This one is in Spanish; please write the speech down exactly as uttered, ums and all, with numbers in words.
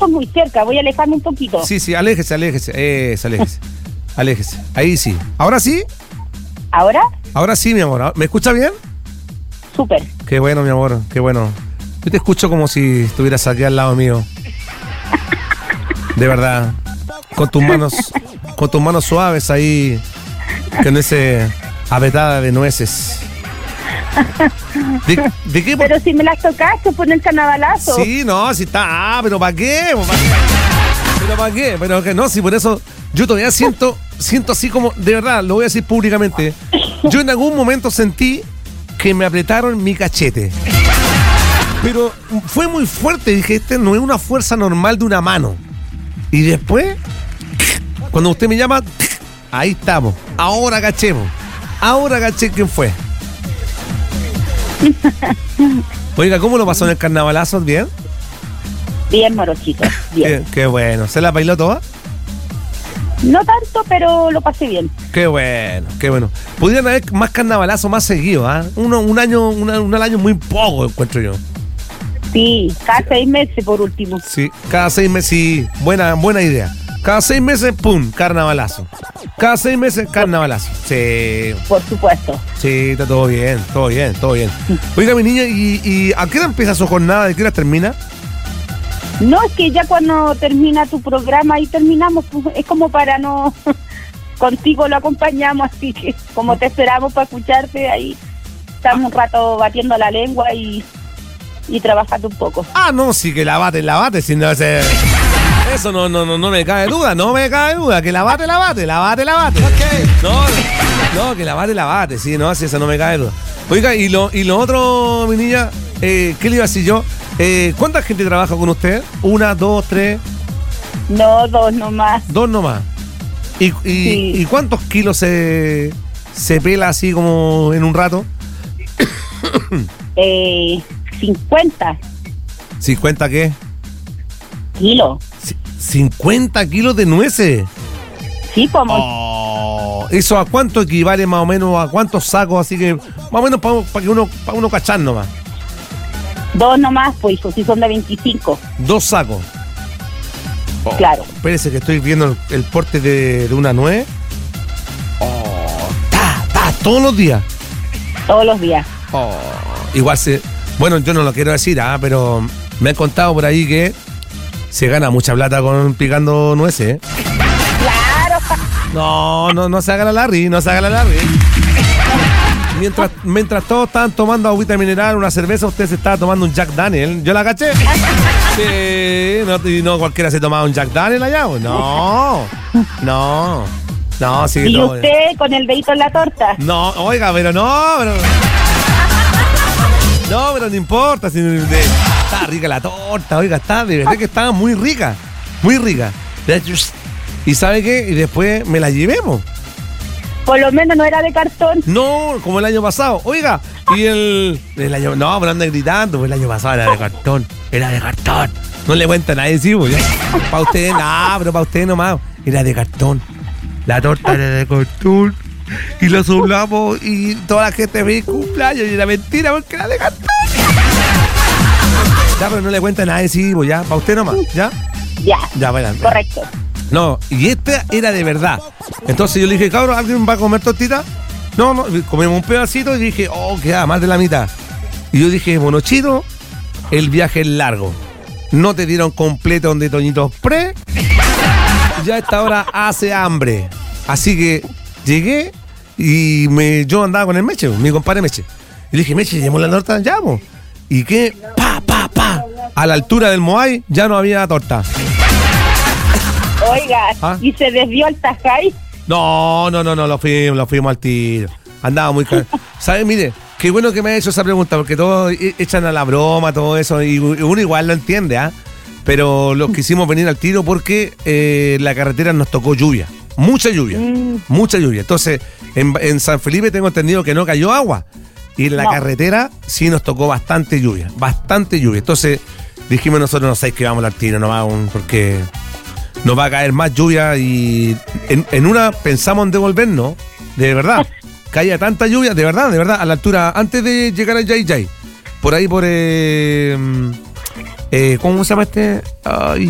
micrófono muy cerca, voy a alejarme un poquito. Sí, sí, aléjese, aléjese, eh, aléjese, aléjese. Ahí sí. ¿Ahora sí? ¿Ahora? Ahora sí, mi amor. ¿Me escucha bien? Súper. Qué bueno, mi amor, qué bueno. Yo te escucho como si estuvieras aquí al lado mío. De verdad. Con tus manos, con tus manos suaves ahí, con ese apretada de nueces. ¿De, de qué? Pero si me las tocaste, pon el carnavalazo. Sí, no, si está. Ah, pero ¿para qué? ¿Para qué? ¿Pero para qué? Pero que no, si por eso yo todavía siento, siento así como, de verdad, lo voy a decir públicamente. Yo en algún momento sentí que me apretaron mi cachete. Pero fue muy fuerte, dije, este no es una fuerza normal de una mano. Y después, cuando usted me llama, ahí estamos. Ahora cachemos. Ahora caché quién fue. Oiga, ¿cómo lo pasó en el carnavalazo? ¿Bien? Bien, morochito, bien. Qué, qué bueno. ¿Se la bailó toda? No tanto, pero lo pasé bien. Qué bueno, qué bueno. Podrían haber más carnavalazos más seguidos, ¿ah? ¿eh? Uno, un año, una, un año muy poco, encuentro yo. Sí, cada seis meses por último. Sí, cada seis meses, sí. Buena, buena idea. Cada seis meses, pum, carnavalazo. Cada seis meses, carnavalazo. Sí. Por supuesto. Sí, está todo bien, todo bien, todo bien. Oiga, mi niña, ¿y, y a qué hora empieza su jornada? ¿De qué hora termina? No, es que ya cuando termina tu programa, ahí terminamos. Pues, es como para no... Contigo lo acompañamos, así que como te esperamos para escucharte, ahí estamos un rato batiendo la lengua y, y trabajando un poco. Ah, no, sí, que la bate, la bate, sin no ser... Eso no, no, no, no me cabe duda, no me cabe duda, que la bate, la bate, la bate, la bate. Okay. No, no, que la bate, la bate, sí, no, sí, eso no me cabe duda. Oiga, y lo, y lo otro, mi niña, eh, ¿qué le iba a decir yo? Eh, ¿Cuánta gente trabaja con usted? ¿Una, dos, tres? No, dos nomás. Dos nomás. ¿Y, y, sí. ¿y cuántos kilos se, se pela así como en un rato? eh, cincuenta. ¿cincuenta qué? Kilos. ¿cincuenta kilos de nueces? Sí, como. Oh, ¿eso a cuánto equivale más o menos? ¿A cuántos sacos? Así que más o menos para pa que uno, pa uno cachar nomás. Dos nomás, pues, si son de veinticinco. Dos sacos. Oh, claro. Espérese que estoy viendo el, el porte de, de una nuez. Oh, ta, ta, todos los días. Todos los días. Oh, igual se... Bueno, yo no lo quiero decir, ¿ah? Pero me han contado por ahí que se gana mucha plata con picando nueces, ¿eh? Claro. No, no, no se haga la Larry, no se haga la Larry. Mientras, mientras todos estaban tomando agüita mineral, una cerveza, usted se estaba tomando un Jack Daniel. ¿Yo la caché? Sí, no, y no cualquiera se tomaba un Jack Daniel allá. No, no, no, sí. ¿Y no, usted con el dedito en la torta? No, oiga, pero no, pero... No, pero no importa. Si, de, está rica la torta, oiga, está, de verdad que estaba muy rica, muy rica. ¿Y sabe qué? Y después me la llevemos. Por lo menos no era de cartón. No, como el año pasado. Oiga, y el, el año... No, pero anda gritando, pues el año pasado era de cartón. Era de cartón. No le cuenta a nadie, sí, pues. Para usted, no, pero para usted nomás. Era de cartón. La torta era de cartón. Y lo soplamos y toda la gente ve cumpleaños y era mentira porque era de cartón. Ya, pero no le cuenta a nadie, sí, pues ya. Para usted nomás, ¿ya? Ya. Ya, bueno. Correcto. No, y esta era de verdad. Entonces yo le dije, cabrón, ¿alguien va a comer tortita? No, no, comimos un pedacito y dije, oh, queda más de la mitad. Y yo dije, Monochito, el viaje es largo. No te dieron completo donde Toñito Pre. Ya a esta hora hace hambre. Así que llegué y me, yo andaba con el Meche, mi compadre Meche. Y le dije, Meche, ¿llevamos la torta? Ya, po. ¿Y qué? Pa, pa, pa. A la altura del Moai ya no había torta. Oiga, ¿ah? ¿Y se desvió el Tajay? No, no, no, no, lo fuimos, lo fuimos al tiro. Andaba muy caro. ¿Sabes? Mire, qué bueno que me ha hecho esa pregunta, porque todos echan a la broma, todo eso, y uno igual lo entiende, ¿ah? ¿eh? Pero los quisimos venir al tiro porque eh, la carretera nos tocó lluvia. Mucha lluvia, mm. mucha lluvia. Entonces, en, en San Felipe tengo entendido que no cayó agua. Y en la no. carretera sí nos tocó bastante lluvia, bastante lluvia. Entonces, dijimos nosotros, no sé, que vamos al tiro, no vamos, porque... nos va a caer más lluvia y en, en una pensamos en devolvernos, de verdad. Caía tanta lluvia, de verdad, de verdad, a la altura, antes de llegar a Yay Yay. Por ahí, por... Eh, eh, ¿cómo se llama este? Ay,